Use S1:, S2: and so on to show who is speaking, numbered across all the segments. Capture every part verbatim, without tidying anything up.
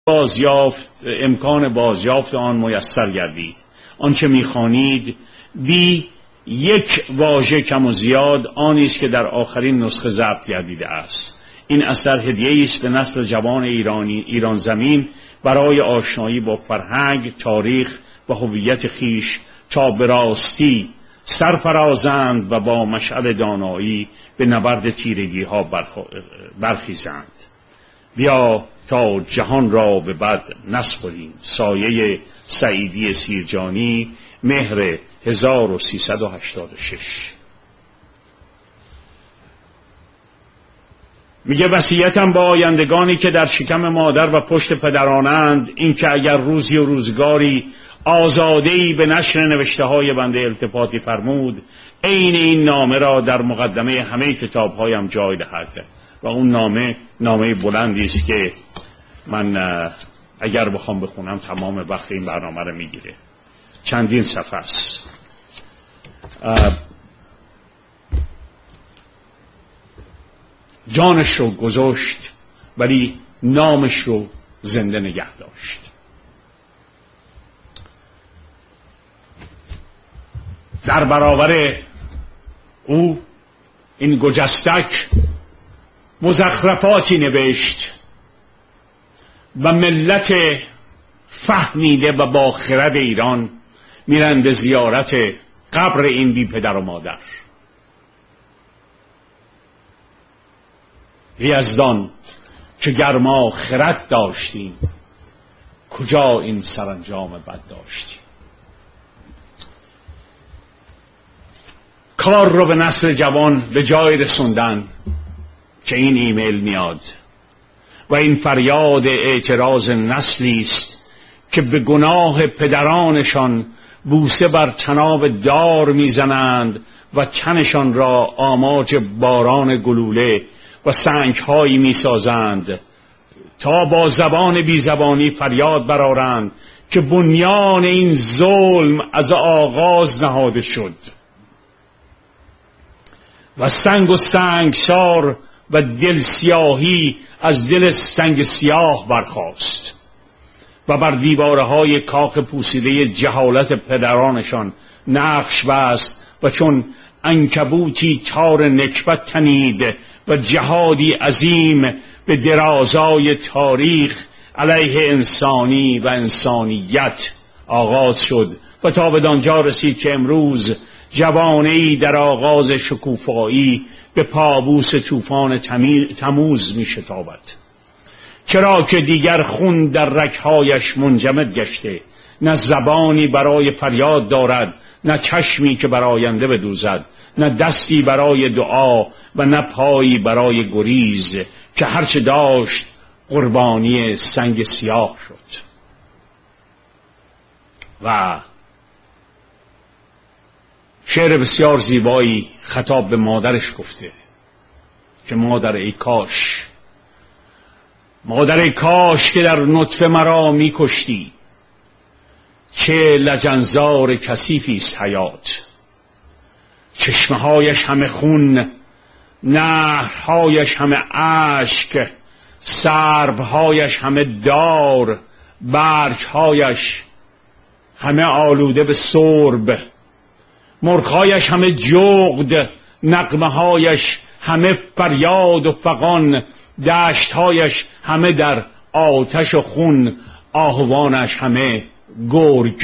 S1: بازیافت امکان بازیافت آن میسر گردید. آنچه میخوانید بی یک واژه کم و زیاد آنی است که در آخرین نسخه ضبط گردیده است. این اثر هدیه‌ای است به نسل جوان ایرانی ایران زمین برای آشنایی با فرهنگ، تاریخ و هویت خیش تا به راستی سرفرازند و با مشعل دانایی به نبرد تیرگی ها برخیزند. بیا تا جهان را به بد نسپریم. سایه سعیدی سیرجانی، مهر هزار و سیصد و هشتاد و شش. میگه وصیتم با آیندگانی که در شکم مادر و پشت پدرانند این که اگر روزی و روزگاری آزاده‌ای به نشر نوشته های بنده التفاتی فرمود، عین این نامه را در مقدمه همه کتابهایم جای دهد. و اون نامه نامه بلندی است که من اگر بخوام بخونم تمام وقت این برنامه رو میگیره. چندین صفحه است. جانش رو گذاشت ولی نامش رو زنده نگه داشت. در برابر او این گجستک مزخرفاتی نوشت و ملت فهمیده و با خرد ایران میرن به زیارت قبر این بی پدر و مادر. یزدان که گرما خرد داشتیم، کجا این سرانجام بد داشتیم. کار رو به نسل جوان به جای رسوندن که این ایمیل میاد و این فریاد اعتراض نسلی است که به گناه پدرانشان بوسه بر طناب دار میزنند و تنشان را آماج باران گلوله و سنگ‌هایی میسازند تا با زبان بیزبانی فریاد برآرند که بنیان این ظلم از آغاز نهاده شد و سنگ و سنگسار و دل سیاهی از دل سنگ سیاه برخاست و بر دیوارهای کاخ پوسیده جهالت پدرانشان نقش بست و چون عنکبوتی تار نکبت تنید و جهادی عظیم به درازای تاریخ علیه انسانی و انسانیت آغاز شد و تا بدانجا رسید که امروز جوانه‌ای در آغاز شکوفایی به پابوس طوفان تموز می شتابد. چرا که دیگر خون در رگ‌هایش منجمد گشته، نه زبانی برای فریاد دارد، نه چشمی که بر آینده بدوزد، نه دستی برای دعا و نه پایی برای گریز، که هرچه داشت قربانی سنگ سیاه شد. و شعر بسیار زیبایی خطاب به مادرش گفته که مادر ای کاش، مادر ای کاش که در نطفه مرا می کشتی، چه لجنزار کثیفی است حیات. چشمهایش همه خون، نهرهایش همه اشک، سربهایش همه دار، برگهایش همه آلوده به سرب، مرغهایش همه جغد، نغمه‌هایش همه فریاد و فغان، دشتهایش همه در آتش و خون، آهوانش همه گرگ.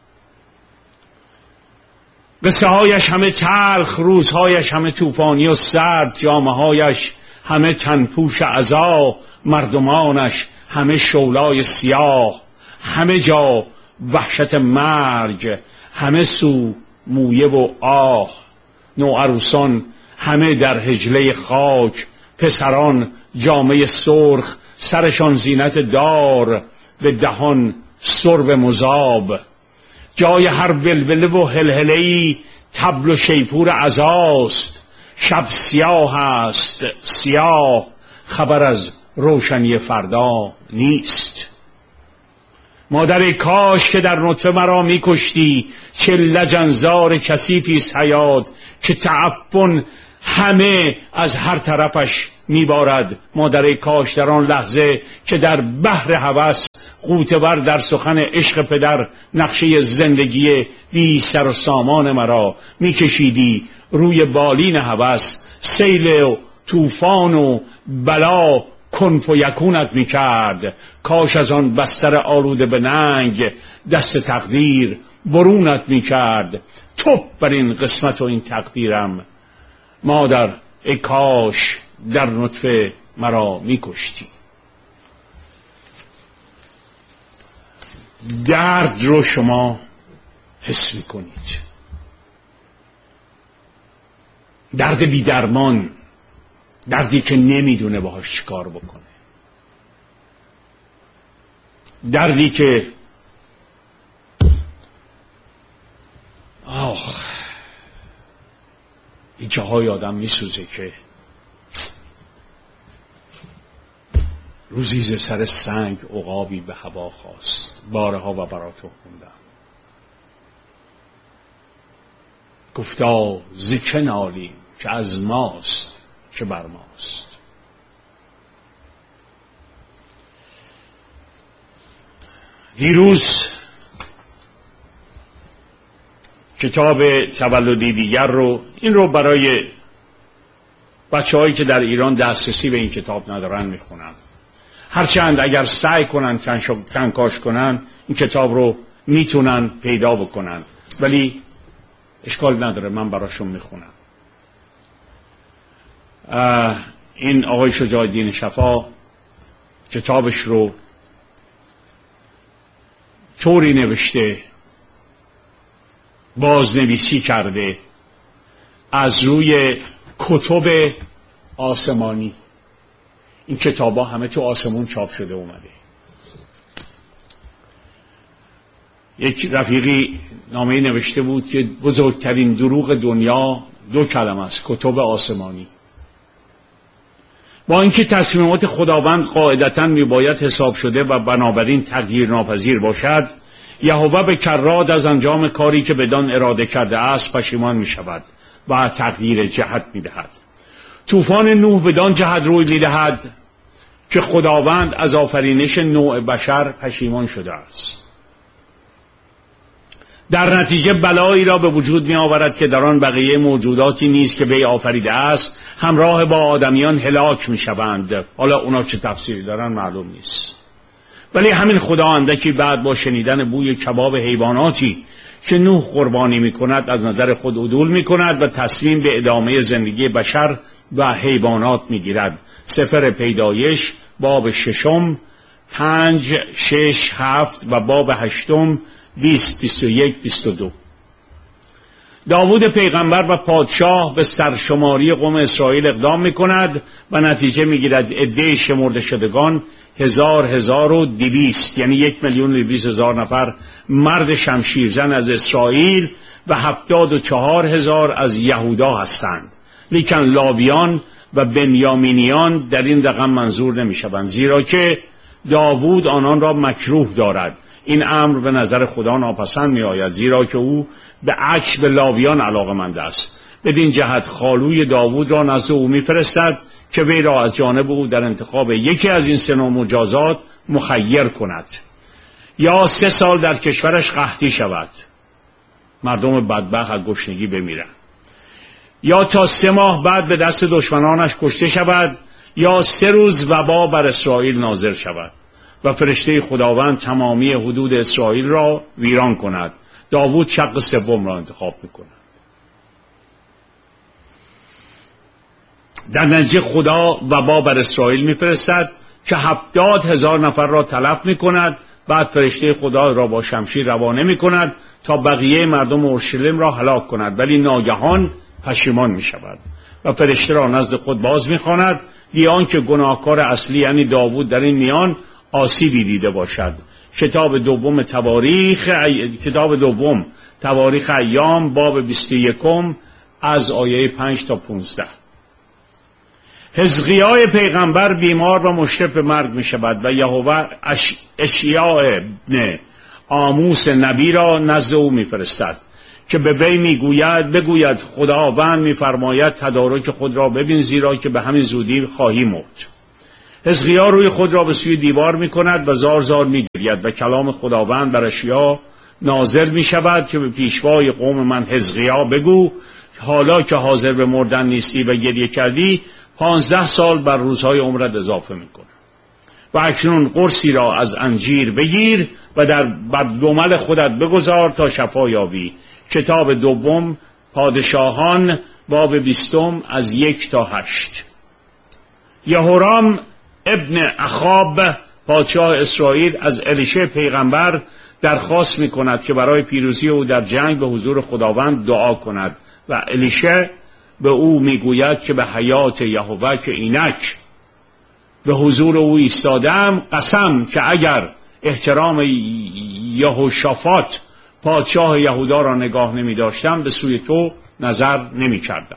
S1: قصه هایش همه تلخ، روزهایش همه طوفانی و سرد، جامه‌هایش همه تنپوش عزا، مردمانش همه شعلای سیاه، همه جا وحشت مرگ، همه سو مویه و آه. نوعروسان همه در حجله خاک، پسران جامه سرخ، سرشان زینت دار، به دهان سرب مذاب. جای هر ولوله و هلهله‌ای طبل و شیپور عزاست. شب سیاه است، سیاه، خبر از روشنی فردا نیست. مادر کاش که در نطفه مرا می کشتی، چه لجنزار کثیفی است حیات، که تعفن همه از هر طرفش میبارد. مادر کاش در آن لحظه که در بحر هوس غوطه‌ور در سخن عشق پدر نقشه زندگی بی سر و سامان مرا میکشیدی روی بالین هوس، سیل و طوفان و بلا کنف و یکونت میکرد. کاش از آن بستر آلوده به ننگ دست تقدیر برونت میکرد. توپ بر این قسمت و این تقدیرم مادر، ای کاش در نطفه مرا میکشتی. درد رو شما حس میکنید، درد بی درمان، دردی که نمیدونه باهاش چیکار بکنه، دردی که آخ این جاهای آدم میسوزه که روزی ز سر سنگ عقابی به هوا خواست، بارها و براتو خوندم. گفتا ز چه نالیم که از ماست که بر ماست. دیروز کتاب تولدی دیگر رو، این رو برای بچه هایی که در ایران دسترسی به این کتاب ندارن میخونم. هرچند اگر سعی کنن کنکاش کنن این کتاب رو میتونن پیدا بکنن، ولی اشکال نداره، من براشون میخونم. این آقای شجاع الدین شفا کتابش رو طوری نوشته، بازنویسی کرده از روی کتب آسمانی. این کتابا همه تو آسمون چاپ شده اومده. یک رفیقی نامه نوشته بود که بزرگترین دروغ دنیا دو کلمه است، کتب آسمانی. با اینکه تصمیمات خداوند قاعدتاً میباید حساب شده و بنابراین تغییر ناپذیر باشد، یهوه به کرات از انجام کاری که بدان اراده کرده است پشیمان می شود و تغییر جهت می دهد. طوفان نوح بدان جهت روی می دهد که خداوند از آفرینش نوع بشر پشیمان شده است. در نتیجه بلایی را به وجود می آورد که در آن بقیه موجوداتی نیست که وی آفریده است همراه با آدمیان هلاک می شوند. حالا اونا چه تفسیری دارن معلوم نیست، ولی همین خدا اندکی بعد با شنیدن بوی کباب حیواناتی که نوح قربانی می کند از نظر خود عدول می کند و تصمیم به ادامه زندگی بشر و حیوانات می گیرد. سفر پیدایش باب ششم، پنج، شش، هفت و باب هشتم، بیست، بیست و یک، بیست و دو. داوود پیغمبر و پادشاه به سرشماری قوم اسرائیل اقدام می کند و نتیجه می گیرد عده شمرده شدگان هزار هزار و دویست، یعنی یک میلیون و بیست هزار نفر مرد شمشیرزن از اسرائیل و هفتاد و چهار هزار از یهودا هستند. لیکن لاویان و بنیامینیان در این رقم منظور نمی شوند، زیرا که داوود آنان را مکروه دارد. این امر به نظر خدا ناپسند می آید، زیرا که او به عکس به لاویان علاقمند است. بدین جهت خالوی داوود را نزد او می فرستد که وی را از جانب او در انتخاب یکی از این سه نوع مجازات مخیر کند. یا سه سال در کشورش قحطی شود، مردم بدبخت از گشنگی بمیرند، یا تا سه ماه بعد به دست دشمنانش کشته شود، یا سه روز وبا بر اسرائیل نازل شود و فرشته خداوند تمامی حدود اسرائیل را ویران کند. داوود شق سوم را انتخاب میکند. در نتیجه خدا وبا بر اسرائیل میفرستد که هفتاد هزار نفر را تلف میکند. بعد فرشته خدا را با شمشیر روانه میکند تا بقیه مردم اورشلیم را هلاک کند، ولی ناگهان پشیمان میشود و فرشته را نزد خود باز میخواند، بی آنکه گناهکار اصلی یعنی داوود در این میان آسیبی دیده باشد. کتاب دوم تواریخ ای... کتاب دوم تواریخ ایام باب بیست و یکم از آیه پنج تا پانزده. حزقیای پیغمبر بیمار و مشرف به مرگ می شود و یهوه اش... اشعیا ابن آموس نبی را نزد او می فرستد که به وی میگوید بگوید خداوند میفرماید تدارک خود را ببین زیرا که به همین زودی خواهی مرد. حزقیا روی خود را به سوی دیوار میکند و زار زار میگرید و کلام خداوند بر اشعیا نازل میشود که به پیشوای قوم من حزقیا بگو حالا که حاضر به مردن نیستی و گریه کردی پانزده سال بر روزهای عمرت اضافه میکنه و اکنون قرصی را از انجیر بگیر و در بر دمل خودت بگذار تا شفا یابی. کتاب دوم پادشاهان باب بیستم از یک تا هشت. یهورام ابن اخاب پادشاه اسرائیل از الیشه پیغمبر درخواست می کند که برای پیروزی او در جنگ به حضور خداوند دعا کند و الیشه به او می گوید که به حیات یهوه که اینک به حضور او ایستادم قسم که اگر احترام یهوشافات پادشاه یهودا را نگاه نمی داشتم به سوی تو نظر نمی کردم.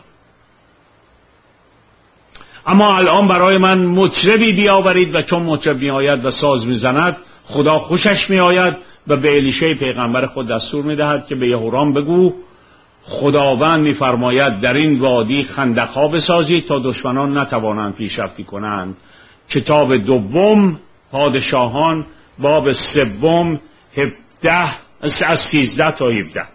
S1: اما الان برای من مطربی بیاورید و چون مطرب می آید و ساز می زند خدا خوشش می آید و به الیشه پیغمبر خود دستور می دهد که به یهورام بگو خداوند می فرماید در این وادی خندق‌ها بسازید تا دشمنان نتوانند پیشرفتی کنند. کتاب دوم پادشاهان باب سوم هفده از سیزده تا هفده.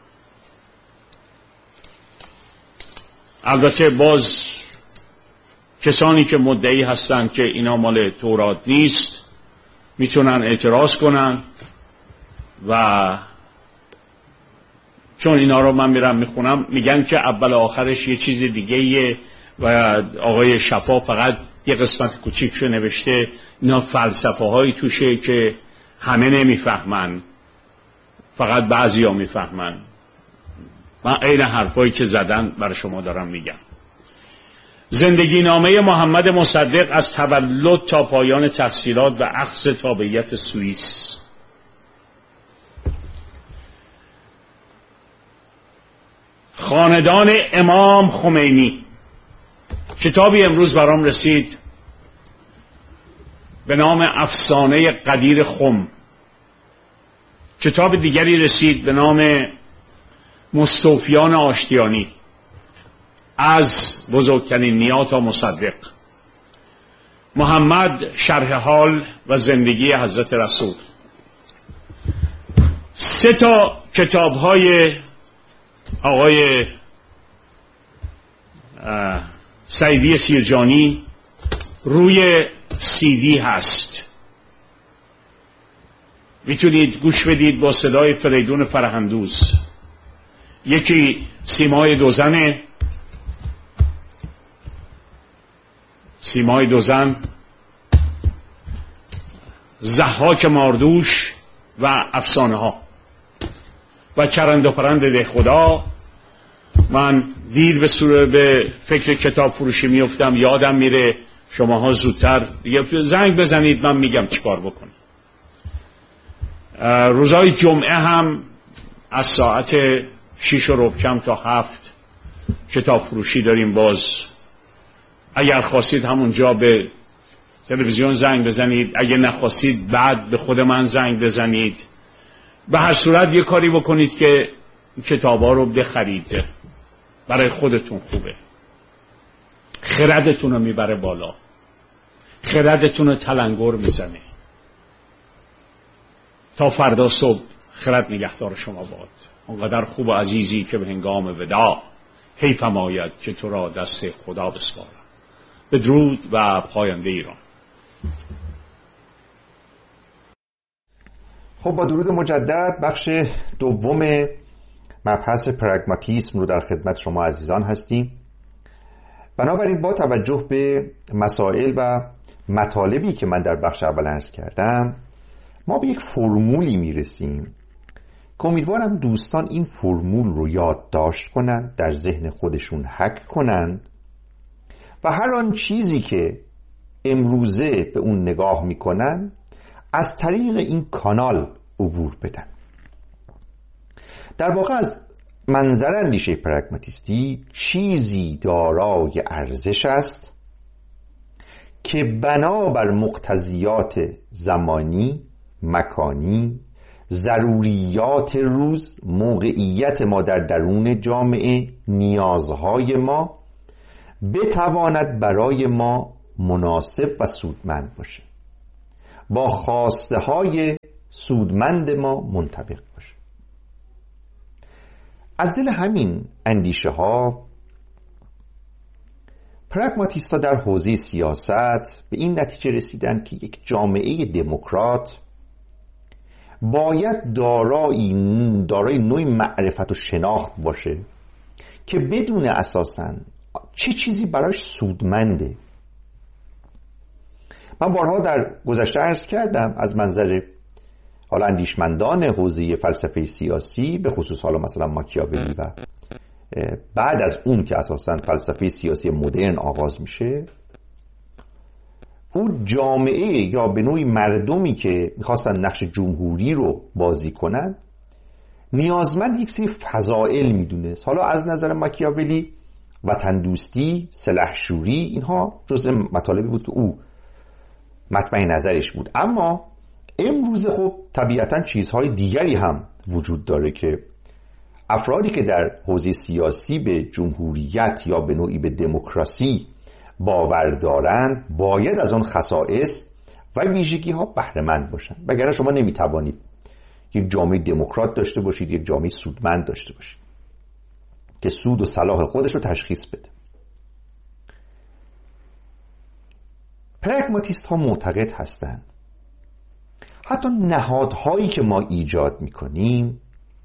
S1: البته باز کسانی که مدعی هستند که اینا مال تورات نیست میتونن اعتراض کنن و چون اینا رو من میرم میخونم میگن که اول آخرش یه چیز دیگه و آقای شفا فقط یه قسمت کوچیکشو نوشته. اینا فلسفه هایی توشه که همه نمیفهمن، فقط بعضی ها میفهمن. من عین حرفایی که زدن برای شما دارم میگم. زندگی نامه محمد مصدق از تولد تا پایان تحصیلات و اخذ تابعیت سوئیس. خاندان امام خمینی. کتابی امروز برام رسید به نام افسانه قدیر خم. کتاب دیگری رسید به نام مستوفیان آشتیانی، از بزرگترین نیا تا مصدق. محمد شرح حال و زندگی حضرت رسول. سه تا کتاب های آقای سعیدی سیرجانی روی سی دی هست، میتونید گوش بدید با صدای فریدون فرهندوز. یکی سیمای دوزنه، سیمای دوزن، ضحاک ماردوش و افسانه ها و چرند و پرند ده خدا. من دیر به سوره به فکر کتاب فروشی میفتم، یادم میره. شماها زودتر زنگ بزنید من میگم چیکار بکنید. روزهای جمعه هم از ساعت شیش و ربع کم تا هفت کتاب فروشی داریم. باز اگر خواستید همونجا به تلویزیون زنگ بزنید، اگر نخواستید بعد به خود من زنگ بزنید. به هر صورت یه کاری بکنید که کتابا رو بخرید، برای خودتون خوبه، خردتون رو میبره بالا، خردتون رو تلنگر میزنه. تا فردا صبح خرد نگهدار شما باد. اونقدر خوب و عزیزی که به هنگام وداع حیفم آید که تو را دست خدا بسپارم. بدرود و پاینده ایران.
S2: خب با درود مجدد بخش دوم مبحث پراگماتیسم رو در خدمت شما عزیزان هستیم. بنابراین با توجه به مسائل و مطالبی که من در بخش اول عرض کردم، ما به یک فرمولی میرسیم که امیدوارم دوستان این فرمول رو یادداشت کنند، در ذهن خودشون حک کنند و هر آن چیزی که امروزه به اون نگاه میکنن از طریق این کانال عبور بدن. در واقع از منظر اندیشه پراگماتیستی چیزی دارای ارزش است که بنابر مقتضیات زمانی، مکانی، ضروریات روز، موقعیت ما در درون جامعه، نیازهای ما بتواند برای ما مناسب و سودمند باشه، با خواسته های سودمند ما منطبق باشه. از دل همین اندیشه ها پراگماتیست‌ها در حوزه سیاست به این نتیجه رسیدند که یک جامعه دموکرات باید دارای دارای نوعی معرفت و شناخت باشه که بدون اساساً چه چیزی براش سودمنده. من بارها در گذشته عرض کردم از منظر حالا اندیشمندان حوزه فلسفه سیاسی، به خصوص حالا مثلا ماکیاولی و بعد از اون که اساساً فلسفه سیاسی مدرن آغاز میشه، اون جامعه یا به نوعی مردمی که میخواستن نقش جمهوری رو بازی کنن نیازمند یک سری فضائل میدونست. حالا از نظر ماکیاولی وطن دوستی، سلحشوری، اینها جزء مطالبی بود که او مطمع نظرش بود. اما امروز خب طبیعتاً چیزهای دیگری هم وجود داره که افرادی که در حوزه سیاسی به جمهوریت یا به نوعی به دموکراسی باور دارند باید از آن خصائص و ویژگی ها بهره مند باشند، وگرنه شما نمیتوانید یک جامعه دموکرات داشته باشید، یک جامعه سودمند داشته باشید که سود و صلاح خودش رو تشخیص بده. پراگماتیست ها معتقد هستند حتی نهادهایی که ما ایجاد میکنیم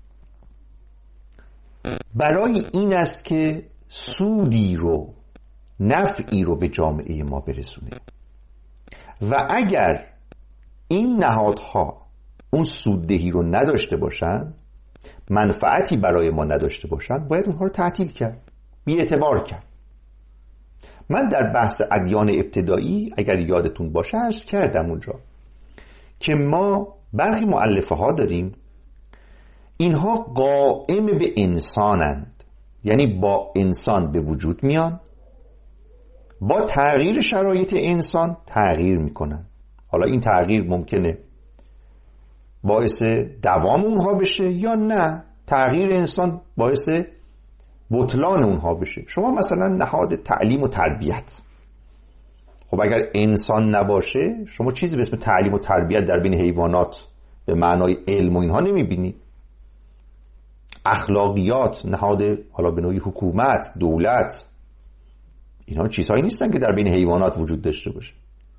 S2: برای این است که سودی رو، نفعی رو به جامعه ما برسونه و اگر این نهادها اون سوددهی رو نداشته باشن، منفعتی برای ما نداشته باشن، باید اونها رو تعطیل کرد، بی اعتبار کرد. من در بحث ادیان ابتدایی اگر یادتون باشه عرض کردم اونجا که ما برخی مؤلفه ها داریم اینها قائم به انسانند، یعنی با انسان به وجود میان، با تغییر شرایط انسان تغییر میکنن. حالا این تغییر ممکنه باعث دوام اونها بشه یا نه، تغییر انسان باعث بطلان اونها بشه. شما مثلا نهاد تعلیم و تربیت، خب اگر انسان نباشه شما چیزی به اسم تعلیم و تربیت در بین حیوانات به معنای علم و اینها نمیبینید. اخلاقیات، نهاد حالا به نوعی حکومت، دولت، اینها چیزهایی نیستن که در بین حیوانات وجود داشته باشه،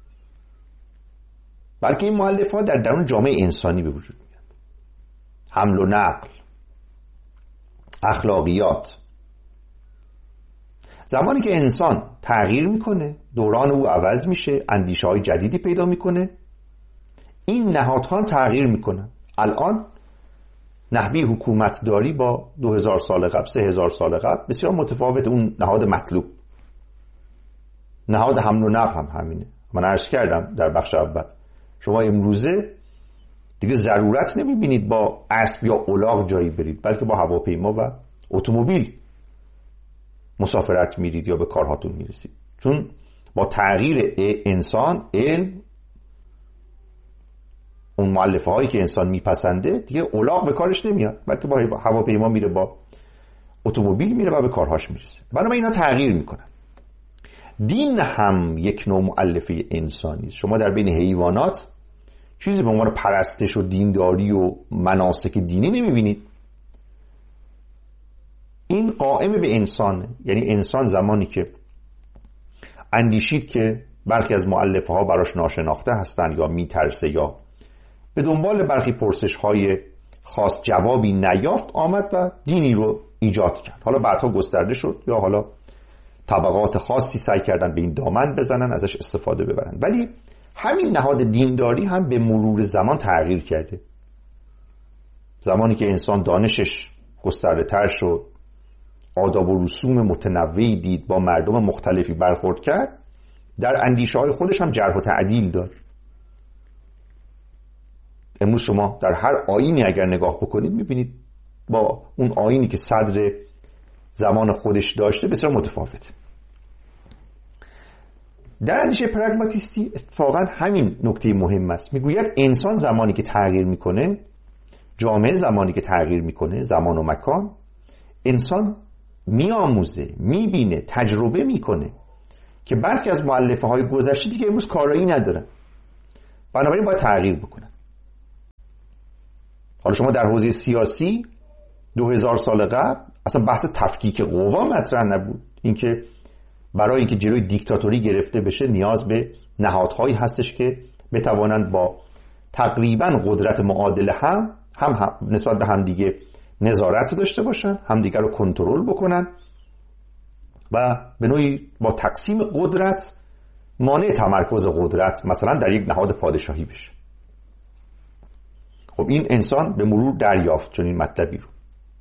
S2: بلکه این مؤلفات در درون جامعه انسانی به وجود میاد. حمل و نقل، اخلاقیات. زمانی که انسان تغییر میکنه، دوران او عوض میشه، اندیشه های جدیدی پیدا میکنه، این نهادها تغییر میکنن. الان نحوی حکومت داری با دو هزار سال قبل، سه هزار سال قبل بسیار متفاوت. اون نهاد مطلوب، نهاد حمل و نقل هم همینه. من عرض کردم در بخش اول، شما امروزه دیگه ضرورت نمیبینید با اسب یا الاغ جایی برید، بلکه با هواپیما و اتومبیل مسافرت میرید یا به کارهاتون میرسید، چون با تغییر انسان، علم، اون مؤلفه هایی که انسان میپسنده، دیگه الاغ به کارش نمیاد، بلکه با هواپیما میره، با اتومبیل میره و به کارهاش میرسه. بنابراین اینا تغییر میکنن. دین هم یک نوع مؤلفه انسانی است. شما در بین حیوانات چیزی به عنوان پرستش و دینداری و مناسک دینی نمیبینید. این قائم به انسان، یعنی انسان زمانی که اندیشید که برخی از مؤلفه ها براش ناشناخته هستن یا میترسه یا به دنبال برخی پرسش های خاص جوابی نیافت، آمد و دینی رو ایجاد کرد. حالا بعدها گسترده شد یا حالا طبقات خاصی سعی کردن به این دامن بزنن، ازش استفاده ببرن. ولی همین نهاد دینداری هم به مرور زمان تغییر کرده. زمانی که انسان دانشش گسترده تر شد، آداب و رسوم متنوعی دید، با مردم مختلفی برخورد کرد، در اندیشه های خودش هم جرح و تعدیل داد. امروز شما در هر آیینی اگر نگاه بکنید میبینید با اون آیینی که صدر زمان خودش داشته بسیار متفاوته. در اندیشه پراگماتیستی اتفاقا همین نکته مهم است. میگوید انسان زمانی که تغییر میکنه جامعه زمانی که تغییر میکنه، زمان و مکان، انسان میآموزه، میبینه، تجربه میکنه که برخی از مؤلفه های گذشته دیگه امروز کارایی ندارن، بنابراین باید تغییر بکنن. حالا شما در حوزه سیاسی دو هزار سال قبل اصلا بحث تفکیک قوا مطرح نبود. اینکه برای اینکه جلوی دیکتاتوری گرفته بشه نیاز به نهادهایی هستش که بتوانند با تقریبا قدرت معادل هم هم, هم نسبت به همدیگه نظارت داشته باشن، همدیگه رو کنترل بکنن و به نوعی با تقسیم قدرت مانع تمرکز قدرت مثلا در یک نهاد پادشاهی بشه. خب این انسان به مرور دریافت چنین مطلبی رو.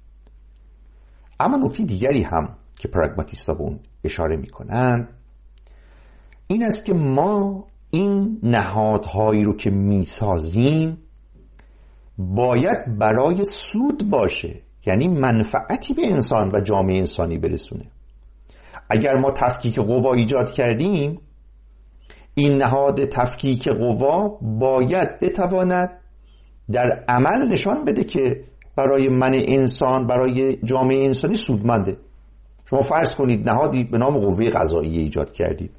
S2: اما نکته دیگری هم که پراگماتیست‌ها به اون اشاره میکنن این است که ما این نهادهایی رو که میسازیم باید برای سود باشه، یعنی منفعتی به انسان و جامعه انسانی برسونه. اگر ما تفکیک قوا ایجاد کردیم، این نهاد تفکیک قوا باید بتواند در عمل نشان بده که برای من انسان، برای جامعه انسانی سودمنده. شما فرض کنید نهادی به نام قوه قضاییه ایجاد کردید.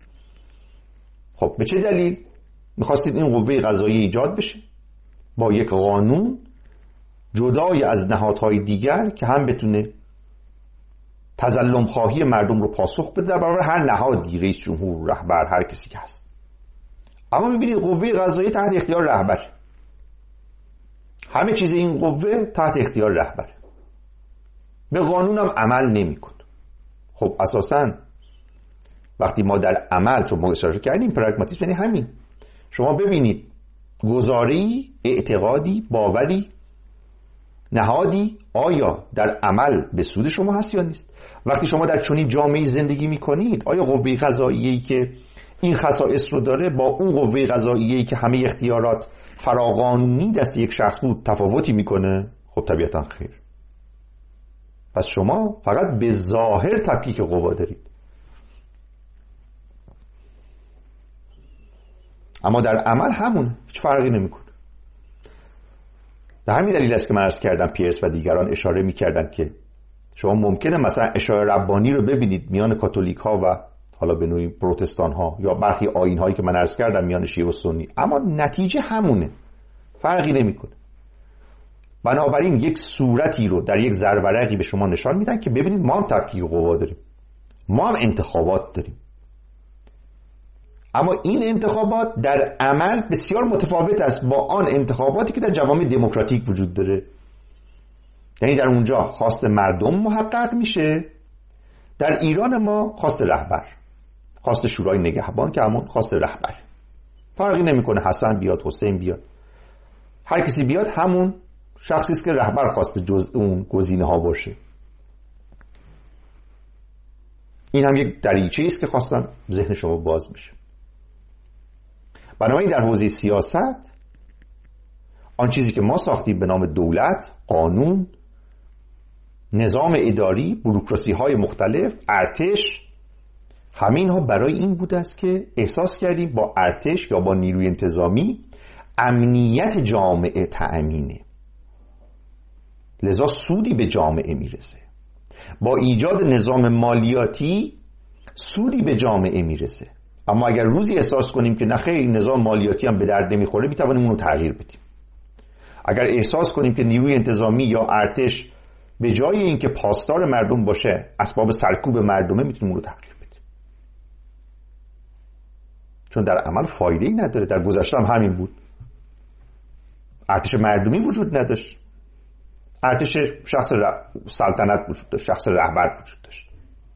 S2: خب به چه دلیل میخواستید این قوه قضاییه ایجاد بشه؟ با یک قانون جدای از نهادهای دیگر که هم بتونه تظلم خواهی مردم رو پاسخ بده در برابر هر نهادی، رئیس جمهور، رهبر، هر کسی که هست. اما میبینید قوه قضاییه تحت اختیار رهبر، همه چیز این قوه تحت اختیار رهبر، به قانون هم عمل نمی‌کنه. خب اساساً وقتی ما در عمل، چون ما اشاره کردیم پراگماتیسم یعنی همین، شما ببینید گزاره‌ای، اعتقادی، باوری، نهادی آیا در عمل به سود شما هست یا نیست. وقتی شما در چنین جامعه‌ای زندگی می‌کنید، آیا قوه قضاییه‌ای که این خصائص رو داره با اون قوه قضاییه‌ای که همه اختیارات فراقانونی دست یک شخص بود تفاوتی میکنه؟ خب طبیعتا خیر. پس شما فقط به ظاهر تفکیک قوا دارید، اما در عمل همون هیچ فرقی نمیکنه. به همین دلیل است که من عرض کردم پیرس و دیگران اشاره میکردن که شما ممکنه مثلا اشاره ربانی رو ببینید میان کاتولیک ها و حالا به نوعی پروتستان ها یا برخی آیین هایی که من عرض کردم میان شیعه و سنی، اما نتیجه همونه، فرقی نمیکنه. بنابراین یک صورتی رو در یک زرورقی به شما نشان میدن که ببینید ما هم تفکیک قوا داریم، ما هم انتخابات داریم، اما این انتخابات در عمل بسیار متفاوت است با آن انتخاباتی که در جوامع دموکراتیک وجود داره. یعنی در اونجا خواست مردم محقق میشه، در ایران ما خواست رهبر، خواست شورای نگهبان که همون خواست رهبر. فرقی نمیکنه حسن بیاد، حسین بیاد، هر کسی بیاد همون شخصی است که رهبر خواسته جز اون گزینه ها باشه. این هم یک دریچه است که خواستم ذهن شما باز بشه. بنابراین در حوزه سیاست آن چیزی که ما ساختیم به نام دولت، قانون، نظام اداری، بوروکراسی های مختلف، ارتش، همین ها برای این بوده است که احساس کردیم با ارتش یا با نیروی انتظامی امنیت جامعه تأمینه، لذا سودی به جامعه میرسه. با ایجاد نظام مالیاتی سودی به جامعه میرسه. اما اگر روزی احساس کنیم که نخیر نظام مالیاتی هم به درد نمیخوره، میتوانیم اون رو تغییر بدیم. اگر احساس کنیم که نیروی انتظامی یا ارتش به جای اینکه پاسدار مردم باشه اسباب سرکوب مردمه، میتونیم اون رو تغییر بدیم، چون در عمل فایده ای نداره. در گذشته هم همین بود، ارتش مردمی وجود نداشت، ارتش شخص ر... سلطنت وجود داشت، شخص رهبر وجود داشت.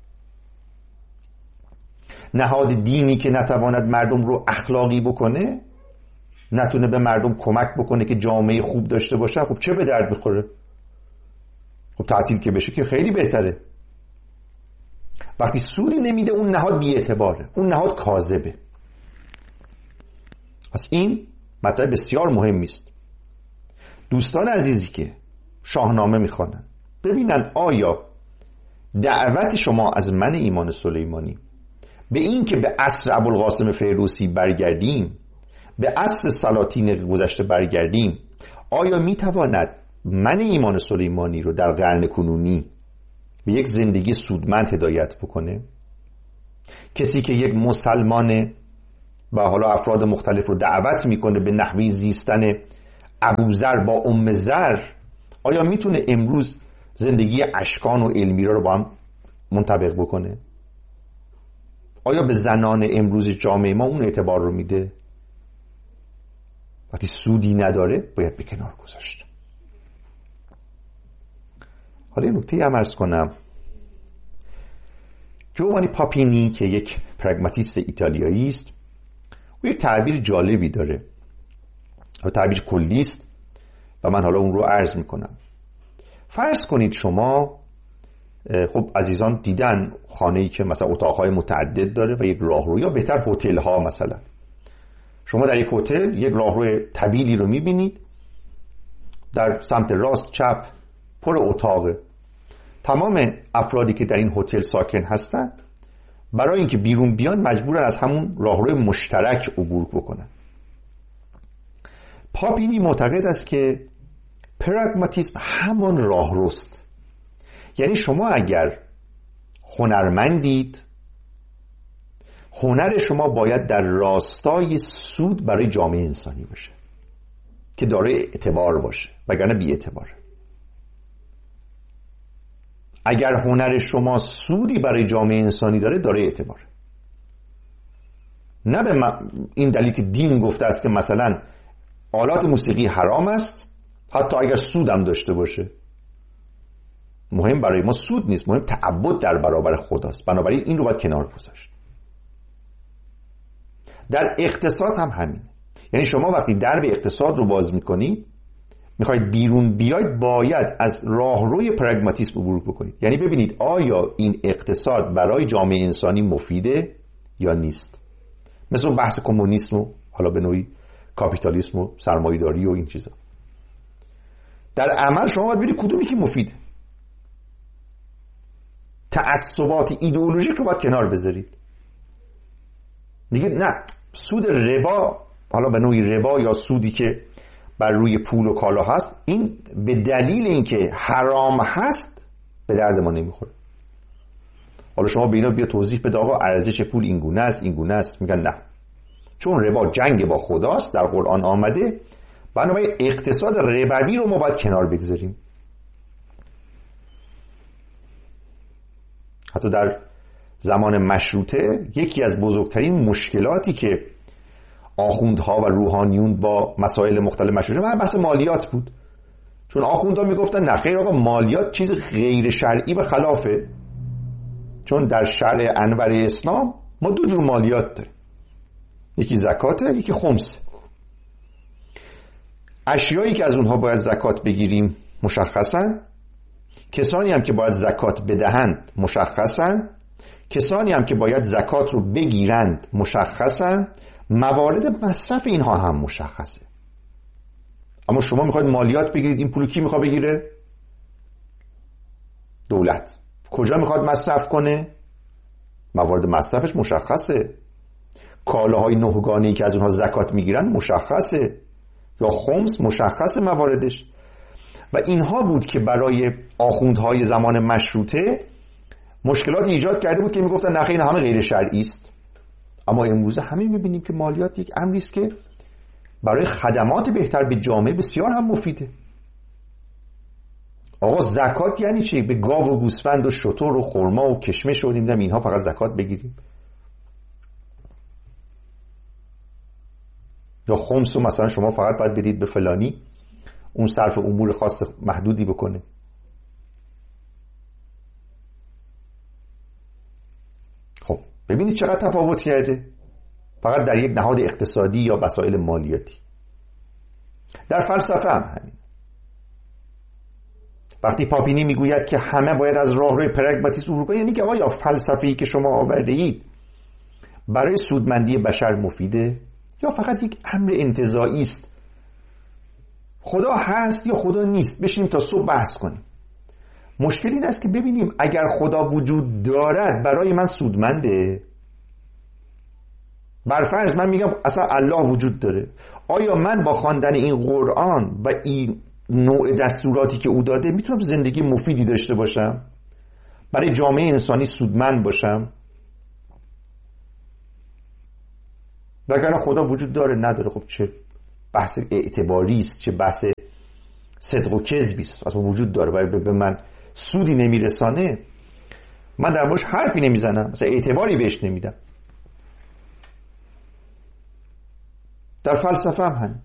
S2: نهاد دینی که نتواند مردم رو اخلاقی بکنه، نتونه به مردم کمک بکنه که جامعه خوب داشته باشه، خب چه به درد میخوره؟ خب تعطیل که بشه که خیلی بهتره. وقتی سودی نمیده اون نهاد بی‌اعتباره، اون نهاد کاذبه. پس این مطلب بسیار مهمی است. دوستان عزیزی که شاهنامه میخوانن ببینن آیا دعوت شما از من ایمان سلیمانی به این که به عصر ابوالقاسم فیروسی برگردیم، به عصر سلاطین گذشته برگردیم، آیا میتواند من ایمان سلیمانی رو در قرن کنونی به یک زندگی سودمند هدایت بکنه؟ کسی که یک مسلمان و حالا افراد مختلف رو دعوت میکنه به نحوی زیستن ابوذر با ام ذر، آیا میتونه امروز زندگی اشکان و المیرا رو با هم منطبق بکنه؟ آیا به زنان امروز جامعه ما اون اعتبار رو میده؟ وقتی سودی نداره باید به کنار گذاشت. حالا یه نکته هم عرض کنم. جوانی پاپینی که یک پراگماتیست ایتالیایی است، او یک تعبیر جالبی داره و تعبیر کلی است و من حالا اون رو عرض میکنم. فرض کنید شما، خب عزیزان دیدن خانه‌ای که مثلا اتاق‌های متعدد داره و یک راهرو، یا بهتر هتل‌ها، مثلا شما در یک هتل یک راهرو طویلی رو میبینید، در سمت راست چپ پر اتاقه. تمام افرادی که در این هتل ساکن هستن برای اینکه بیرون بیان مجبورن از همون راهروی مشترک عبور بکنن. پاپینی معتقد است که پراگماتیسم همان راهروست. یعنی شما اگر هنرمندید، هنر شما باید در راستای سود برای جامعه انسانی باشه که دارای اعتبار باشه، وگرنه بی اعتباره. اگر هنر شما سودی برای جامعه انسانی داره، داره اعتباره. نه به این دلیل که دین گفته است که مثلا آلات موسیقی حرام است حتی اگر سودم داشته باشه. مهم برای ما سود نیست، مهم تعبد در برابر خداست. بنابراین این رو باید کنار گذاشت. در اقتصاد هم همین. یعنی شما وقتی درب اقتصاد رو باز میکنید، میخواید بیرون بیاید، باید از راهروی پراگماتیسم عبور بکنید. یعنی ببینید آیا این اقتصاد برای جامعه انسانی مفیده یا نیست. مثل بحث کمونیسم و حالا به نوعی کاپیتالیسم و سرمایه‌داری و این چیزا. در عمل شما باید ببینید کدومی که مفیده. تعصبات ایدئولوژیک رو باید کنار بذارید. میگه نه، سود ربا، حالا به نوعی ربا یا سودی که بر روی پول و کالا هست، این به دلیل اینکه حرام هست به درد ما نمیخوره. حالا شما به اینا بیا توضیح بده آقا ارزش پول این گونه است این گونه است، میگن نه، چون ربا جنگ با خداست، در قرآن آمده، بنابراین اقتصاد ربوی رو ما باید کنار بگذاریم. حتی در زمان مشروطه یکی از بزرگترین مشکلاتی که آخوندها و روحانیون با مسائل مختلف مشروطه من بحث مالیات بود. چون آخوندها میگفتن نه خیر آقا، مالیات چیز غیر شرعی و خلافه. چون در شرع انور اسلام ما دو جور مالیات داریم، یکی زکاته یکی خمسه. اشیایی که از اونها باید زکات بگیریم مشخصن، کسانی هم که باید زکات بدهند مشخصن، کسانی هم که باید زکات رو بگیرند مشخصن، موارد مصرف اینها هم مشخصه. اما شما میخواید مالیات بگیرید، این پولو کی میخواد بگیره؟ دولت. کجا میخواد مصرف کنه؟ موارد مصرفش مشخصه. کالاهای نهگانه‌ای که از اونها زکات میگیرن مشخصه، یا خمس مشخصه مواردش. و اینها بود که برای آخوندهای زمان مشروطه مشکلات ایجاد کرده بود که میگفتن نه این همه غیر شرعی است. اما امروزه همه میبینیم که مالیات یک امری است که برای خدمات بهتر به جامعه بسیار هم مفیده. آقا زکات یعنی چی؟ به گاو و گوسفند و شتر و خرما و کشمش و نمیدونم اینها فقط زکات بگیریم؟ یا خمس رو مثلا شما فقط باید بدید به فلانی، اون صرف امور خاص محدودی بکنه؟ خب ببینید چقدر تفاوت کرده فقط در یک نهاد اقتصادی یا مسائل مالیاتی. در فلسفه هم همین. وقتی پاپینی میگوید که همه باید از راهروی پراگماتیسم عبور کنند، یعنی که آیا فلسفه‌ای که شما آورده اید برای سودمندی بشر مفیده یا فقط یک امر انتزاعی است؟ خدا هست یا خدا نیست؟ بشینیم تا صبح بحث کنیم. مشکل این است که ببینیم اگر خدا وجود دارد برای من سودمنده برفرض من میگم اصلا الله وجود داره، آیا من با خواندن این قرآن و این نوع دستوراتی که او داده میتونم زندگی مفیدی داشته باشم، برای جامعه انسانی سودمند باشم؟ وگرنه خدا وجود داره نداره، خب چه بحث اعتباری است، چه بحث صدق و کذبی است. اصلا وجود داره برای به من سودی نمیرسانه، من در موردش حرفی نمیزنم، مثلا اعتباری بهش نمیدم. در فلسفه هم همین.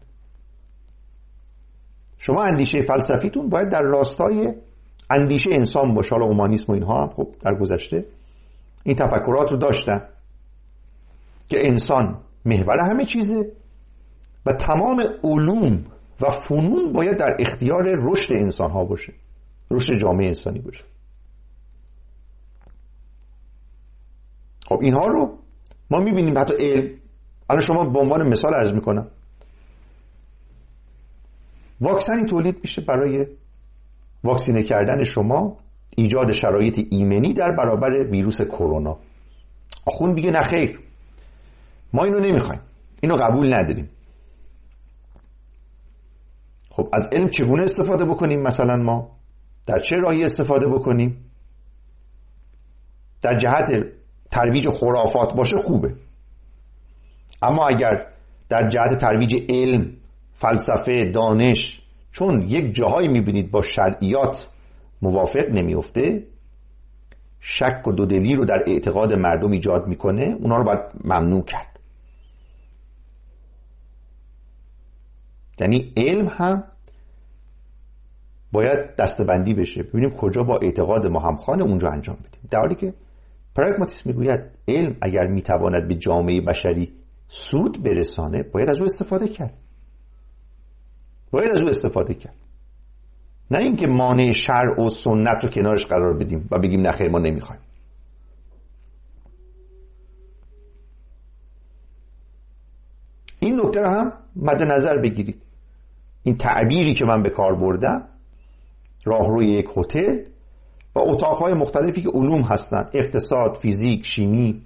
S2: شما اندیشه فلسفیتون باید در راستای اندیشه انسان باشه. حالا اومانیسم و اینها هم خب در گذشته این تفکرات رو داشتن که انسان محور همه چیزه و تمام علوم و فنون باید در اختیار رشد انسان ها باشه، رشد جامعه انسانی باشه. خب اینها رو ما میبینیم. حتی علم، الان شما به عنوان مثال عرض میکنم، واکسنی تولید میشه برای واکسینه کردن شما، ایجاد شرایط ایمنی در برابر ویروس کرونا. آخوند میگه نه خیر، ما اینو نمیخوایم، اینو قبول نداریم. خب از علم چگونه استفاده بکنیم؟ مثلا ما در چه راهی استفاده بکنیم؟ در جهت ترویج خرافات باشه خوبه، اما اگر در جهت ترویج علم، فلسفه، دانش، چون یک جاهایی میبینید با شرعیات موافق نمیفته، شک و دودلی رو در اعتقاد مردم ایجاد میکنه، اونا رو باید ممنوع کرد. یعنی علم هم باید دستبندی بشه، ببینیم کجا با اعتقاد ما همخوانه اونجا انجام بدیم. در حالی که پراگماتیسم میگوید علم اگر میتواند به جامعه بشری سود برسانه باید از او استفاده کرد، باید از او استفاده کرد، نه اینکه مانع شرع و سنت رو کنارش قرار بدیم و بگیم نه خیر ما نمیخوایم. این نکته رو هم مد نظر بگیرید. این تعبیری که من به کار بردم، راهروی یک هتل و اتاقهای مختلفی که علوم هستن، اقتصاد، فیزیک، شیمی،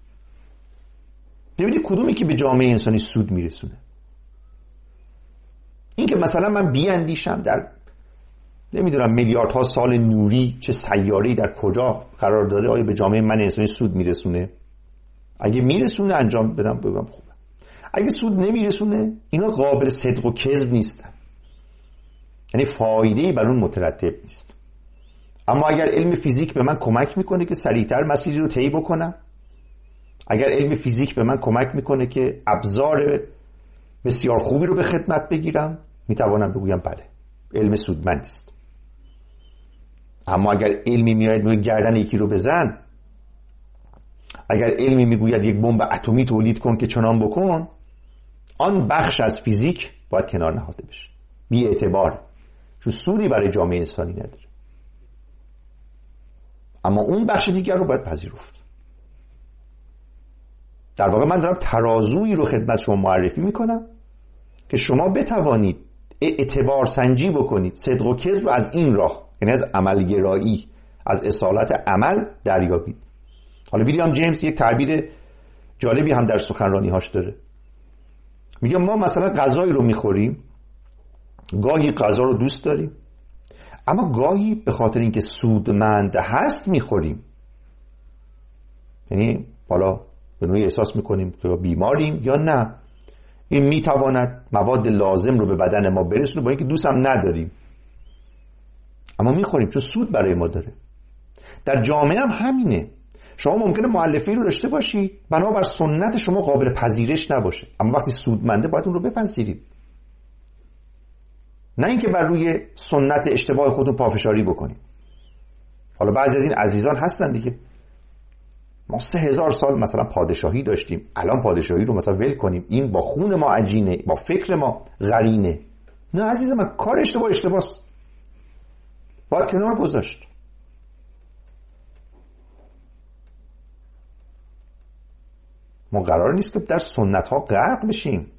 S2: ببینید کدومی که به جامعه انسانی سود میرسونه. این که مثلا من بیاندیشم در نمیدونم میلیاردها سال نوری چه سیاره‌ای در کجا قرار داره، آیا به جامعه من انسانی سود میرسونه؟ اگه میرسونه انجام بدم بگم خوبه، اگه سود نمیرسونه اینا قابل صدق و کذب نیستن، یعنی فایده‌ای بر اون مترتب نیست. اما اگر علم فیزیک به من کمک میکنه که سریعتر مسیری رو طی بکنم، اگر علم فیزیک به من کمک میکنه که ابزار بسیار خوبی رو به خدمت بگیرم، میتوانم بگویم بله علم سودمند است. اما اگر علمی میاد میگه گردن یکی رو بزن، اگر علمی میگوید یک بمب اتمی تولید کن که چنان بکن، آن بخش از فیزیک باید کنار نهاده بشه، بی اعتبار، چون سودی برای جامعه انسانی نداره. اما اون بخش دیگر رو باید پذیرفت. در واقع من دارم ترازویی رو خدمت شما معرفی میکنم که شما بتوانید اعتبار سنجی بکنید، صدق و کذب رو از این راه، یعنی از عملگرایی، از اصالت عمل دریابید. حالا ویلیام جیمز یک تعبیر جالبی هم در سخنرانی هاش داره، میگه ما مثلا غذایی رو میخوریم، گاهی غذا رو دوست داریم، اما گاهی به خاطر اینکه سودمند هست میخوریم. یعنی حالا به نوعی احساس میکنیم که بیماریم یا نه، این میتواند مواد لازم رو به بدن ما برسونه با اینکه دوست هم نداریم، اما میخوریم چون سود برای ما داره. در جامعه هم همینه. شما ممکنه مؤلفه‌ای رو داشته باشید بنابر سنت شما قابل پذیرش نباشه، اما وقتی سودمنده باید اون رو بپذیرید، نه اینکه بر روی سنت اشتباه خودتون پافشاری بکنید. حالا بعضی از این عزیزان هستن دیگه، ما سه هزار سال مثلا پادشاهی داشتیم، الان پادشاهی رو مثلا ول کنیم، این با خون ما عجینه، با فکر ما قرینه. نه عزیز من، کار اشتباه اشتباهست، باید کنار گذاشت. ما قرار نیست که در سنت ها غرق بشیم،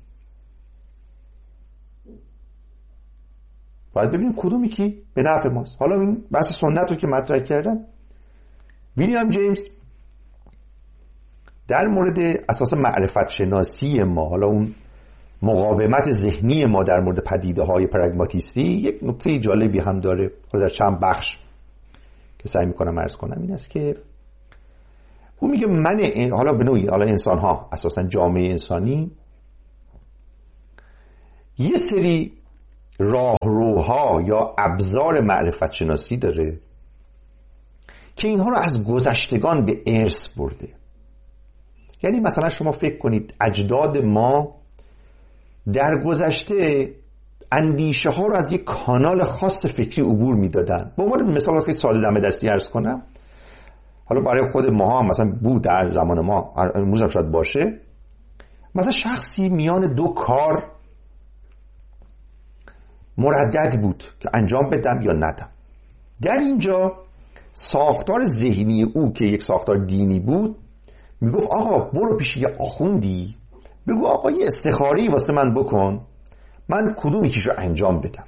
S2: باید ببینیم کدومی که به نفع ماست. حالا این بحث سنت رو که مطرح کردم، ویلیام جیمز در مورد اساس معرفت شناسی ما، حالا اون مقاومت ذهنی ما در مورد پدیده های پراگماتیستی، یک نکته جالبی هم داره. حالا در چند بخش که سعی میکنم عرض کنم این است که او میگه من حالا به نوعی حالا انسان ها، اساسا جامعه انسانی، یه سری راهروها یا ابزار معرفت شناسی داره که اینها رو از گذشتگان به ارث برده. یعنی مثلا شما فکر کنید اجداد ما در گذشته اندیشه ها رو از یک کانال خاص فکری عبور میدادن. به عنوان مثال خیلی ساده دم دستی عرض کنم، حالا برای خود ما هم مثلا بود در زمان ما، امروز هم شاید باشه، مثلا شخصی میان دو کار مردد بود که انجام بدم یا ندم. در اینجا ساختار ذهنی او که یک ساختار دینی بود میگفت آقا برو پیش یه آخوندی بگو آقا یه استخاری واسه من بکن، من کدوم یکیشو انجام بدم.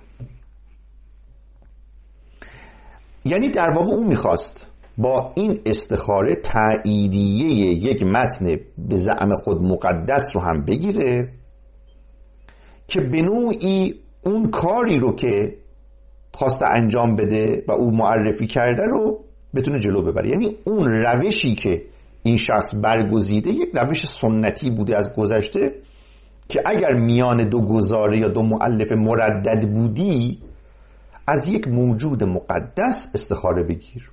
S2: یعنی در واقع او میخواست با این استخاره تأییدیه یک متن به زعم خود مقدس رو هم بگیره که به نوعی اون کاری رو که خواسته انجام بده و او معرفی کرده رو بتونه جلو ببره. یعنی اون روشی که این شخص برگزیده یک روش سنتی بوده از گذشته که اگر میان دو گزاره یا دو مؤلف مردد بودی از یک موجود مقدس استخاره بگیر.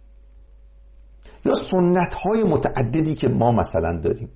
S2: یا سنت‌های متعددی که ما مثلا داریم.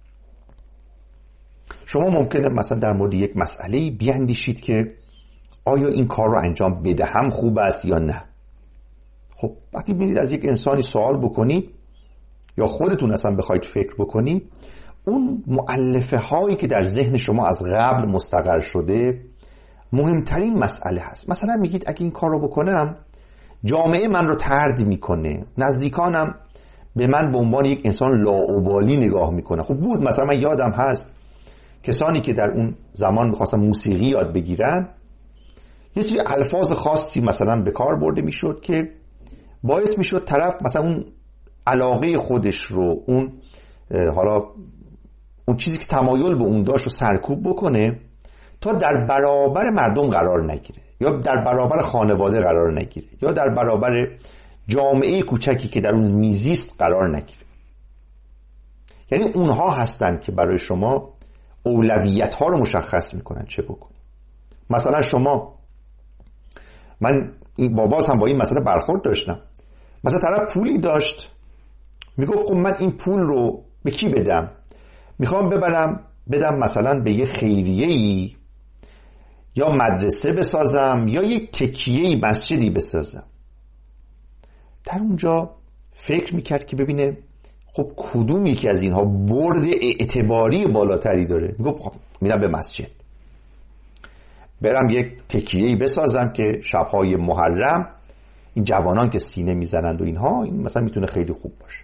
S2: شما ممکنه مثلا در مورد یک مسئله بیاندیشید که آیا این کار رو انجام بدهم خوب است یا نه. خب وقتی ببینید از یک انسانی سوال بکنید یا خودتون اصلا بخواید فکر بکنید، اون مؤلفه هایی که در ذهن شما از قبل مستقر شده مهمترین مسئله هست. مثلا میگید اگه این کار رو بکنم جامعه من رو طرد میکنه، نزدیکانم به من به عنوان یک انسان لاابالی نگاه میکنه. خب بود مثلا من یادم هست کسانی که در اون زمان میخواستن موسیقی یاد بگیرن یه سری الفاظ خاصی مثلا به کار برده میشد که باعث میشد طرف مثلا اون علاقه خودش رو، اون حالا اون چیزی که تمایل به اون داشت رو سرکوب بکنه تا در برابر مردم قرار نگیره یا در برابر خانواده قرار نگیره یا در برابر جامعه کوچکی که در اون میزیست قرار نگیره. یعنی اونها هستن که برای شما اولویت ها رو مشخص میکنن چه بکنی. مثلا شما، من این باباز هم با این مسئله برخورد داشتم، مثلا طرف پولی داشت میگفت خب من این پول رو به کی بدم؟ میخوام ببرم بدم مثلا به یه خیریه‌ای یا مدرسه بسازم یا یک تکیه‌ای مسجدی بسازم. در اونجا فکر میکرد که ببینه خب کدوم یکی از اینها برد اعتباری بالاتری داره. میگفت خب میرم به مسجد، برم یک تکیه‌ای بسازم که شب‌های محرم این جوانان که سینه میزنند و اینها، این مثلا میتونه خیلی خوب باشه.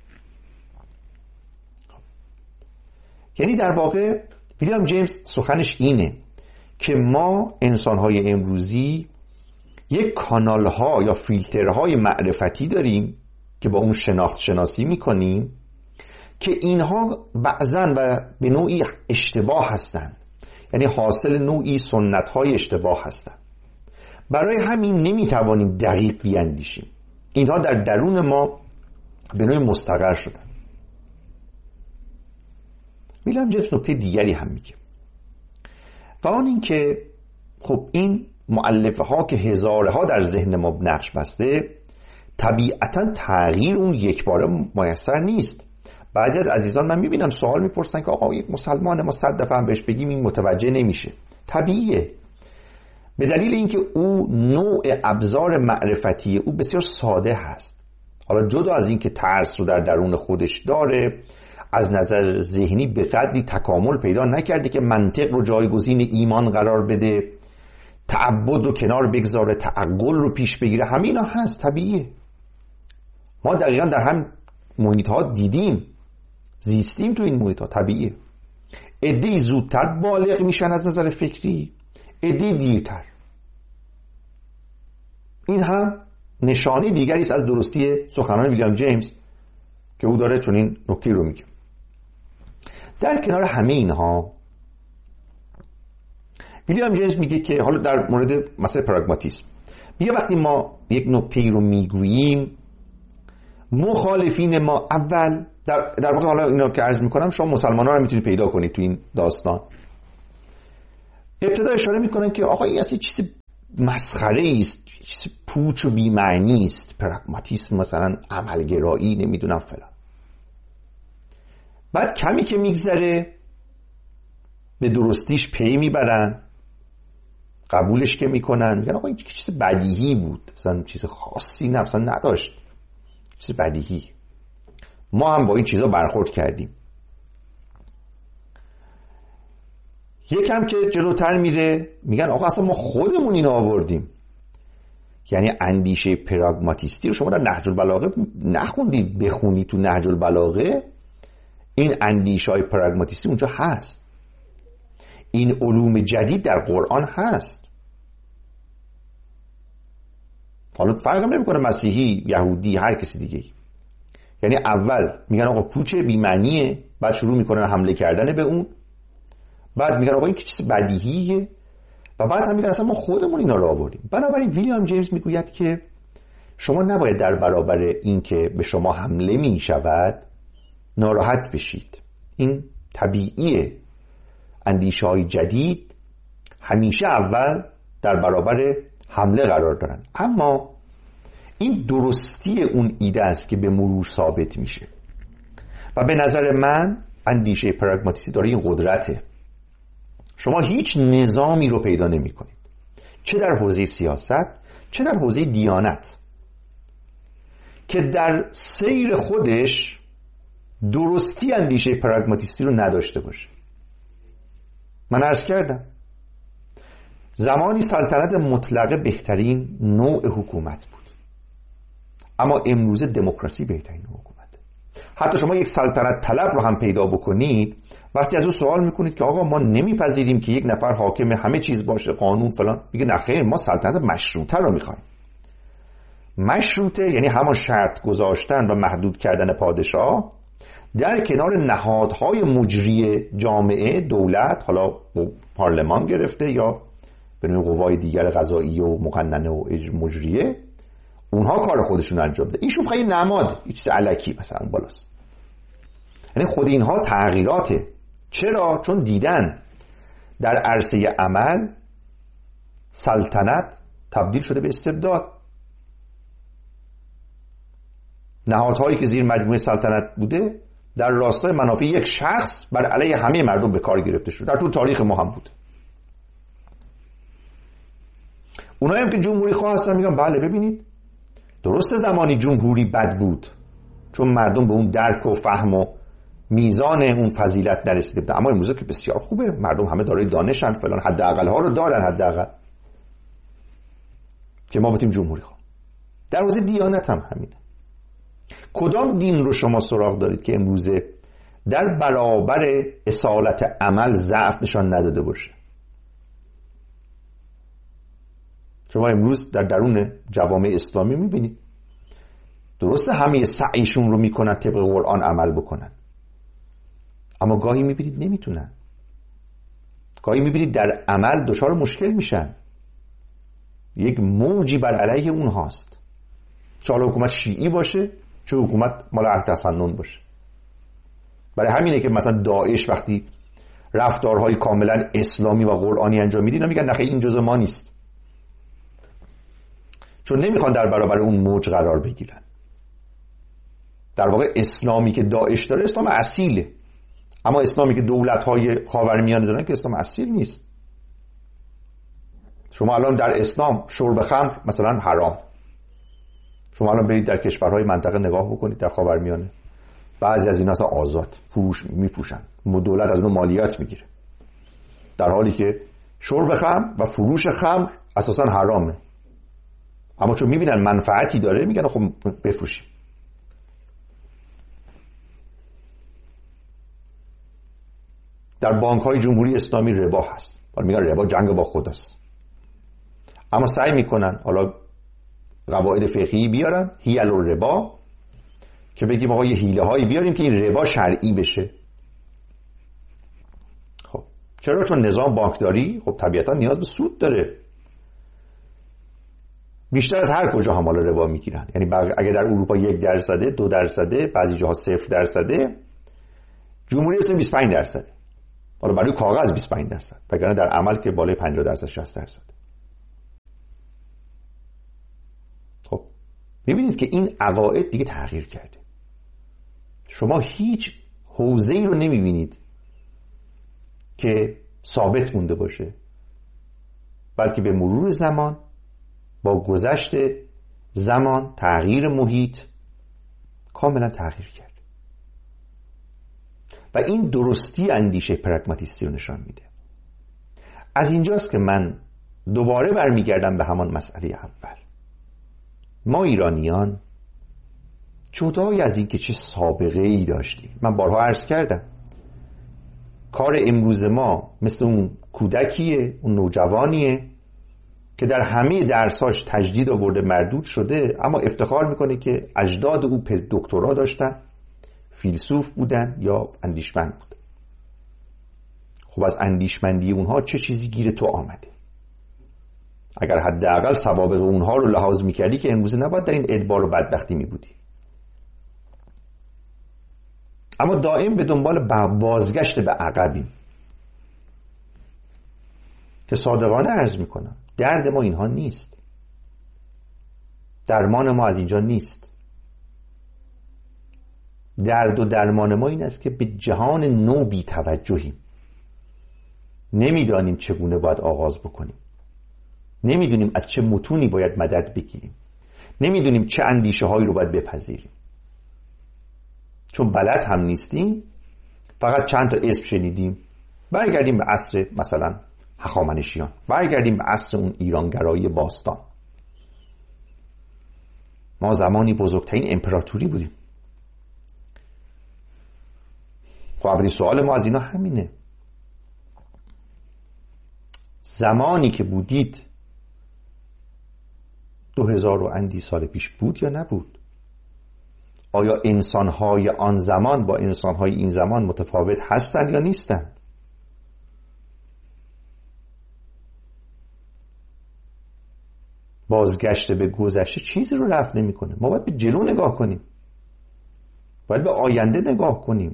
S2: یعنی در واقع ویلیام جیمز سخنش اینه که ما انسان‌های امروزی یک کانال‌ها یا فیلترهای معرفتی داریم که با اون شناخت شناسی میکنیم که اینها بعضن و به نوعی اشتباه هستن، یعنی حاصل نوعی سنت‌های اشتباه هستن. برای همین نمیتوانیم دقیق بیاندیشیم. اینها در درون ما به نوعی مستقر شدن. ویلیام جیمز نکته دیگری هم میگه و آن این که خب این مؤلفه ها که هزاره ها در ذهن ما نقش بسته، طبیعتا تغییر اون یک باره میسر نیست. بعضی از عزیزان من میبینم سوال میپرسن که آقا یک مسلمان ما صد دفعه هم بهش بگیم این متوجه نمیشه. طبیعیه، به دلیل اینکه او نوع ابزار معرفتی او بسیار ساده هست. حالا جدا از اینکه ترس رو در درون خودش داره، از نظر ذهنی به قدری تکامل پیدا نکرده که منطق رو جایگزین ایمان قرار بده، تعبد رو کنار بگذاره، تعقل رو پیش بگیره. همینا هست، طبیعیه. ما دقیقا در هم محیط ها دیدیم، زیستیم تو این محیط ها، طبیعیه. عده‌ای زودتر بالغ میشن از نظر فکری، عده‌ای دیرتر. این هم نشانه دیگری است از درستی سخنان ویلیام جیمز که او داره چون این نکته رو میگه. در کنار همه اینها ویلیام جیمز میگه که حالا در مورد مسئله پراگماتیسم میگه وقتی ما یک نکته رو میگوییم مخالفین ما اول در, در واقع حالا اینا که عرض میکنم شما مسلمان ها رو میتونید پیدا کنید تو این داستان. ابتدا اشاره میکنن که آقا این اصلا چیز مسخره است، چیز پوچ و بی‌معنی است، پراگماتیسم مثلا عملگرایی نمیدونم فلان. بعد کمی که میگذره به درستیش پی میبرن، قبولش که میکنن، میگن آقا این چیز بدیهی بود، مثلا چیز خاصی نه، مثلا نداشت، چیز بدیهی، ما هم با این چیزا برخورد کردیم. یکم که جلوتر میره میگن آقا اصلا ما خودمون اینو آوردیم. یعنی اندیشه پراگماتیستی رو شما در نهج البلاغه نخوندید، بخونید تو نهج البلاغه این اندیشه های پراگماتیستی اونجا هست. این علوم جدید در قرآن هست. حالا فرق هم نمیکنه مسیحی، یهودی، هر کسی دیگه. یعنی اول میگن آقا پوچه، بی‌معنیه، بعد شروع میکنن حمله کردن به اون، بعد میگن آقا این که چیز بدیهیه، و بعد هم میگن اصلا ما خودمون اینا رو آوردیم. بنابراین ویلیام جیمز میگوید که شما نباید در برابر این که به شما حمله میشود ناراحت بشید. این طبیعیه. اندیشه های جدید همیشه اول در برابر حمله قرار دارن، اما این درستی اون ایده است که به مرور ثابت میشه و به نظر من اندیشه پراگماتیستی داره این قدرته. شما هیچ نظامی رو پیدا نمی کنید، چه در حوزه سیاست چه در حوزه دیانت، که در سیر خودش درستی اندیشه پراگماتیستی رو نداشته باشه. من عرض کردم زمانی سلطنت مطلقه بهترین نوع حکومت بود، اما امروز دموکراسی بهترین نوع حکومت. حتی شما یک سلطنت طلب رو هم پیدا بکنید، وقتی از اون سوال میکنید که آقا ما نمیپذیریم که یک نفر حاکم همه چیز باشه، قانون فلان، میگه نه خیر، ما سلطنت مشروطه رو میخوایم. مشروطه یعنی همان شرط گذاشتن و محدود کردن پادشاه در کنار نهادهای مجری جامعه، دولت، حالا پارلمان گرفته یا به نوع قوای دیگر قضایی و مقننه و مجریه، اونها کار خودشون انجام بده. این شوف خیلی نماد، این چیز الکی مثلا بالاست. یعنی خود اینها تغییراته. چرا؟ چون دیدن در عرصه عمل سلطنت تبدیل شده به استبداد. نهادهایی که زیر مجموعه سلطنت بوده در راستای منافع یک شخص بر علیه همه مردم به کار گرفته شده. در طول تاریخ ما هم بود. اونایی هم که جمهوری خواه هستن میگن بله ببینید درسته زمانی جمهوری بد بود چون مردم به اون درک و فهم و میزان اون فضیلت نرسیده بودن، اما امروز که بسیار خوبه، مردم همه دارای دانشن فلان، حداقل ها رو دارن، حداقل که ما بتیم جمهوری خواه. در حوزه دیانت هم همینه. کدام دین رو شما سراغ دارید که امروزه در برابر اصالت عمل ضعف نشان نداده باشه؟ شما امروز در درون جوامع اسلامی میبینید درسته همه سعیشون رو میکنن طبق قرآن عمل بکنن، اما گاهی میبینید نمیتونن، گاهی میبینید در عمل دچار مشکل میشن، یک موجی بر علیه اونهاست، چه حالا حکومت شیعی باشه چه حکومت مال اهل تسنن باشه. برای همینه که مثلا داعش وقتی رفتارهای کاملا اسلامی و قرآنی انجام میدین میگن نخیر این جزء ما نیست، چون نمیخوان در برابر اون موج قرار بگیرن. در واقع اسلامی که داعش داره اسلام اصیله، اما اسلامی که دولت‌های خاورمیانه دارن که اسلام اصیل نیست. شما الان در اسلام شرب خمر مثلا حرام، شما الان برید در کشورهای منطقه نگاه بکنید در خاورمیانه، بعضی از اینا اصلا آزاد فروش میفروشن، دولت از اون مالیات میگیره، در حالی که شرب خمر و فروش خمر اساسا حرامه، اما چون میبینن منفعتی داره میگن خب بفروشیم. در بانک‌های جمهوری اسلامی ربا هست، حالا میگن ربا جنگ با خداست، اما سعی میکنن حالا قواعد فقهی بیارن، حیل و ربا، که بگیم آقا یه حیله هایی بیاریم که این ربا شرعی بشه. چرا؟ چون نظام بانکداری خب طبیعتا نیاز به سود داره، بیشتر از هر کجا هم حالا ربا میگیرن. یعنی اگه در اروپا یک درصده، دو درصده، بعضی جاها صفر درصده، جمهوری اسلامی بیست و پنج درصده. حالا برای کاغذ بیست و پنج درصد، وگرنه در عمل که بالای پنجاه درصد شصت درصد. خب میبینید که این عقاید دیگه تغییر کرده. شما هیچ حوزه‌ای رو نمیبینید که ثابت مونده باشه، بلکه به مرور زمان، با گذشت زمان، تغییر محیط، کاملا تغییر کرد. و این درستی اندیشه پرگماتیستی رو نشان میده. از اینجاست که من دوباره برمیگردم به همان مسئله اول. ما ایرانیان جدای از این که چه سابقه ای داشتیم، من بارها عرض کردم، کار امروز ما مثل اون کودکیه، اون نوجوانیه که در همه درساش تجدید آورده، مردود شده، اما افتخار میکنه که اجداد او دکترا داشتن، فیلسوف بودن یا اندیشمند بودن. خب از اندیشمندی اونها چه چیزی گیر تو آمده؟ اگر حداقل سوابق اونها رو لحاظ میکردی که امروز نباید در این ادبار و بدبختی میبودی. اما دائم به دنبال بازگشت به عقبیم که صادقانه عرض میکنم درد ما اینها نیست، درمان ما از اینجا نیست. درد و درمان ما این است که به جهان نو بی توجهیم، نمیدانیم چگونه باید آغاز بکنیم، نمیدونیم از چه متونی باید مدد بگیریم، نمیدونیم چه اندیشه هایی رو باید بپذیریم. چون بلد هم نیستیم، فقط چند تا اسم شنیدیم. برگردیم به عصر مثلا هخامنشیان، برگردیم به عصر اون ایرانگرایی باستان. ما زمانی بزرگترین امپراتوری بودیم. خب اولین سوال ما از اینا همینه، زمانی که بودید دو هزار و اندی سال پیش بود یا نبود؟ آیا انسانهای آن زمان با انسانهای این زمان متفاوت هستند یا نیستند؟ بازگشت به گذشته چیزی رو رفع نمی‌کنه. ما باید به جلو نگاه کنیم، باید به آینده نگاه کنیم.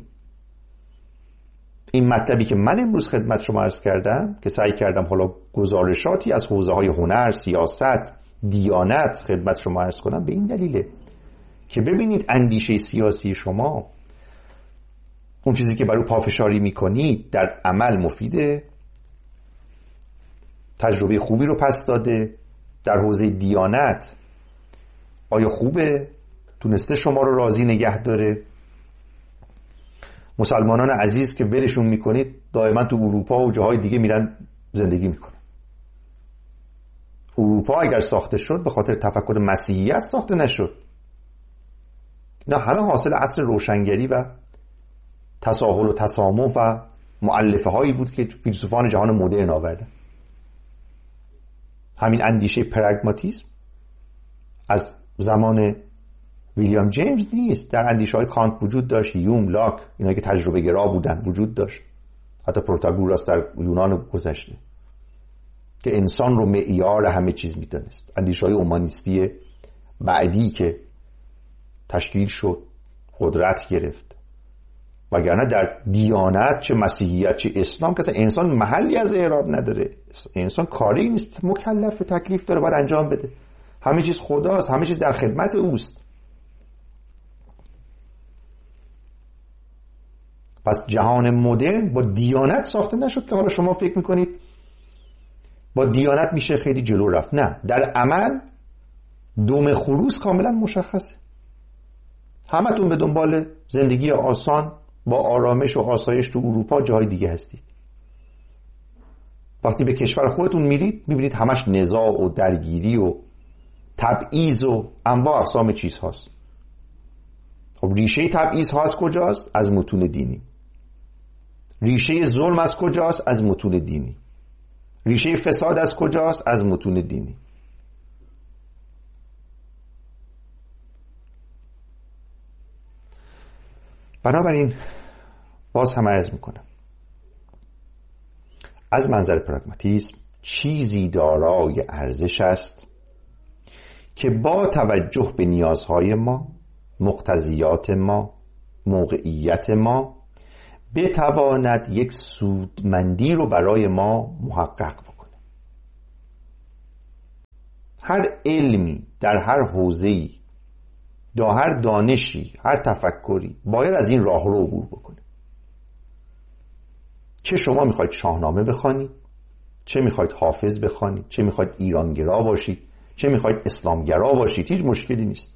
S2: این مطلبی که من امروز خدمت شما عرض کردم، که سعی کردم حالا گزارشاتی از حوزه‌های هنر، سیاست، دیانت خدمت شما عرض کنم، به این دلیله که ببینید اندیشه سیاسی شما، اون چیزی که برای پافشاری میکنید، در عمل مفیده، تجربه خوبی رو پس داده. در حوزه دیانت آیا خوبه؟ تونسته شما رو راضی نگه داره؟ مسلمانان عزیز که ولشون میکنید دائما تو اروپا و جاهای دیگه میرن زندگی میکنن. اروپا اگر ساخته شد به خاطر تفکر مسیحیت ساخته نشد. اینا همه حاصل عصر روشنگری و تساهل و تسامح و مؤلفه هایی بود که فیلسوفان جهان مدرن آوردن. همین اندیشه پرگماتیسم از زمان ویلیام جیمز نیست. در اندیشه های کانت وجود داشت، هیوم، لاک، اینا که تجربه گرا بودن وجود داشت. حتی پروتاگوراس در یونان گذشته که انسان رو معیار همه چیز میدونست. اندیشه های اومانیستی بعدی که تشکیل شد، قدرت گرفت. وگرنه در دیانت چه مسیحیت چه اسلام که انسان محلی از اعراب نداره. انسان کاری نیست، مکلف، تکلیف داره، باید انجام بده. همه چیز خداست، همه چیز در خدمت اوست. پس جهان مدرن با دیانت ساخته نشد که حالا شما فکر میکنید با دیانت میشه خیلی جلو رفت. نه، در عمل دوم خروس کاملا مشخصه. همتون به دنبال زندگی آسان با آرامش و آسایش تو اروپا، جای دیگه هستید. وقتی به کشور خودتون میرید میبینید همش نزاع و درگیری و تبعیض و انواع اقسام چیز هاست. خب ریشه تبعیض ها از کجاست؟ از متون دینی. ریشه ظلم از کجاست؟ از متون دینی. ریشه فساد از کجاست؟ از متون دینی. بنابراین باز هم عرض میکنم از منظر پراگماتیسم چیزی دارای ارزش است که با توجه به نیازهای ما، مقتضیات ما، موقعیت ما بتواند یک سودمندی رو برای ما محقق بکنه. هر علمی در هر حوزه‌ای، در هر دانشی، هر تفکری باید از این راه رو عبور بکنه. چه شما میخواید شاهنامه بخوانید، چه میخواید حافظ بخوانید، چه میخواید ایرانگرا باشید، چه میخواید اسلامگرا باشید، هیچ مشکلی نیست.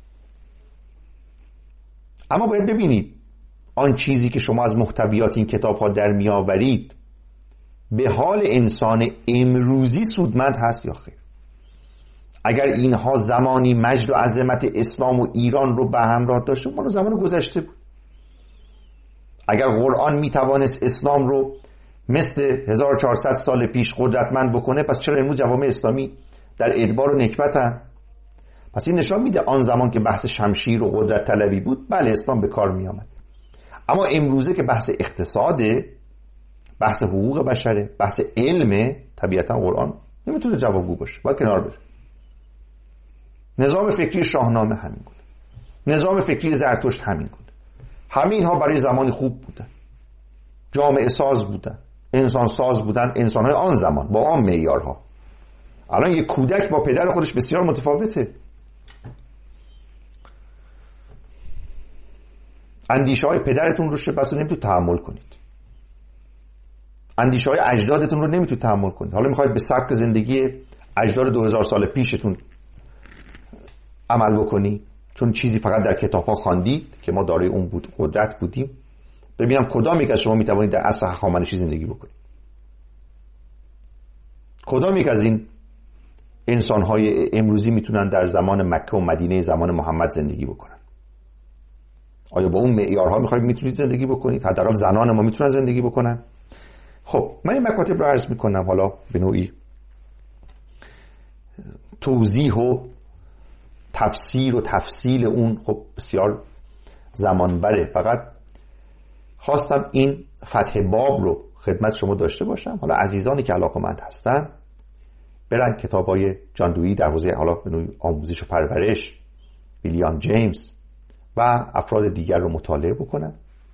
S2: اما باید ببینید آن چیزی که شما از محتویات این کتاب ها در می آورید به حال انسان امروزی سودمند هست یا خیر. اگر اینها زمانی مجد و عظمت اسلام و ایران رو به همراه داشت، اون زمان گذشته بود. اگر قرآن می توانست اسلام رو مثل هزار و چهارصد سال پیش قدرتمند بکنه، پس چرا امروز جوامع اسلامی در ادبار و نکبتن؟ پس این نشان میده آن زمان که بحث شمشیر و قدرت طلبی بود، بله اسلام به کار می آمد. اما امروزه که بحث اقتصاده، بحث حقوق بشره، بحث علمه، طبیعتا قرآن نمیتونه جوابگو باشه، باید کنار بره. نظام فکری شاهنامه همین گونه، نظام فکری زرتشت همین گونه. همه اینها برای زمانی خوب بودن، جامعه ساز بودن، انسان ساز بودن، انسان‌های آن زمان با آن معیارها. الان یک کودک با پدر خودش بسیار متفاوته. اندیشه های پدرتون رو بس نمیتونید تحمل کنید، اندیشه های اجدادتون رو نمیتونید تحمل کنید. حالا میخواید به سبک زندگی اجداد دو هزار سال پیشتون عمل بکنی چون چیزی فقط در کتاب ها خواندید که ما دارای اون بود قدرت بودیم. ببینم کدام یک از شما میتوانید در عصر هخامنشی زندگی بکنید، کدام یک از این انسان های امروزی میتونن در زمان مکه و مدینه زمان محمد زندگی بکنن؟ آیا با اون معیارها میخواید میتونید زندگی بکنید؟ حداقل زنان ما میتونن زندگی بکنن؟ خب من این مکاتب رو عرض میکنم حالا به نوعی توضیح و تفسیر و تفصیل اون خب بسیار زمان بره. فقط خواستم این فتح باب رو خدمت شما داشته باشم. حالا عزیزانی که علاقه‌مند هستن برن کتابای جان دویی در حوزه حالا به نوعی آموزش و پرورش، ویلیام جیمز و افراد دیگر رو مطالعه بکنن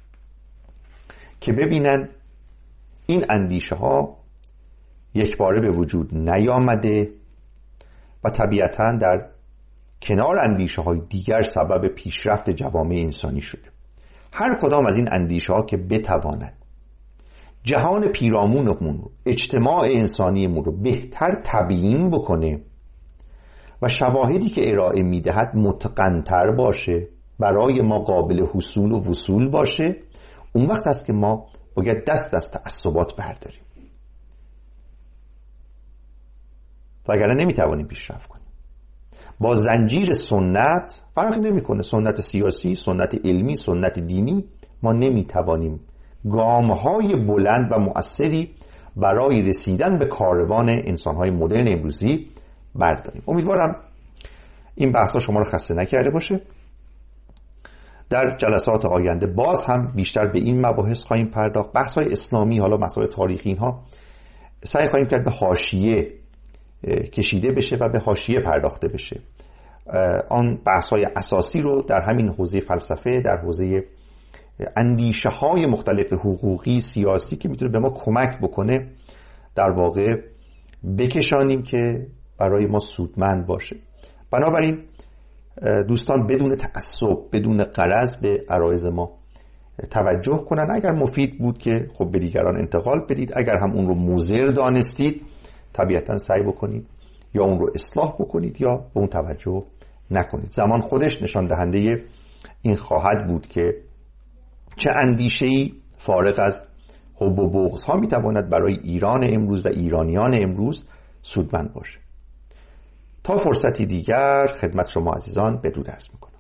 S2: که ببینن این اندیشه ها یک باره به وجود نیامده و طبیعتاً در کنار اندیشه های دیگر سبب پیشرفت جوامع انسانی شده. هر کدام از این اندیشه ها که بتواند جهان پیرامونمون رو، اجتماع انسانیمون رو بهتر تبیین بکنه و شواهدی که ارائه میدهد متقن‌تر باشه، برای ما قابل حصول و وصول باشه، اون وقت است که ما باید دست از تعصبات برداریم، وگرنه نمیتوانیم پیشرفت کنیم. با زنجیر سنت فرقی نمیکنه، سنت سیاسی، سنت علمی، سنت دینی، ما نمیتوانیم گام‌های بلند و مؤثری برای رسیدن به کاروان انسان‌های مدرن امروزی برداریم. امیدوارم این بحث‌ها شما رو خسته نکرده باشه. در جلسات آینده باز هم بیشتر به این مباحث خواهیم پرداخت. بحث‌های اسلامی، حالا مسائل تاریخی، اینها سعی خواهیم کرد به حاشیه کشیده بشه و به حاشیه پرداخته بشه. آن بحث‌های اساسی رو در همین حوزه فلسفه، در حوزه اندیشه‌های مختلف حقوقی، سیاسی که میتونه به ما کمک بکنه در واقع بکشانیم که برای ما سودمند باشه. بنابراین دوستان بدون تعصب، بدون غرض به عرایض ما توجه کنن. اگر مفید بود که خب به دیگران انتقال بدید، اگر هم اون رو مضر دانستید طبیعتا سعی بکنید یا اون رو اصلاح بکنید یا به اون توجه نکنید. زمان خودش نشان دهنده این خواهد بود که چه اندیشه‌ای فارغ از حب و بغض ها میتواند برای ایران امروز و ایرانیان امروز سودمند باشه. تا فرصتی دیگر خدمت شما عزیزان بدرود عرض میکنم.